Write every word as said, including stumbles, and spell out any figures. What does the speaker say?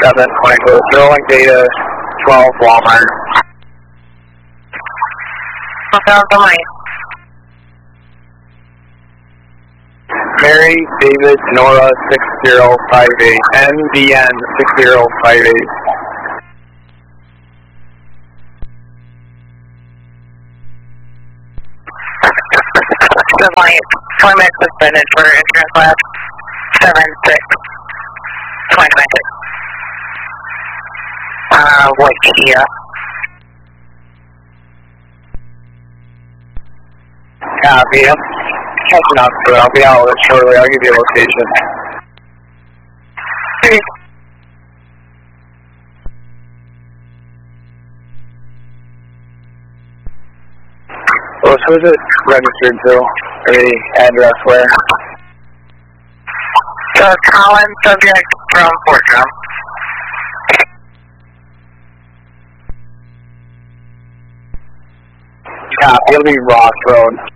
seven point two, Sterling Data twelve Walmart. Hotel Domain. Mary David Nora six zero five eight, N V N six zero five eight. Domain. Appointment suspended for insurance lab seven six twenty twenty-six. Uh, what Kia? Copy. I'm catching up, but I'll be out with it shortly. I'll give you a location. Okay. Well, so is it registered to? Or the address where? So Colin, subject from Fort Drum. Copy. It'll be Ross Road.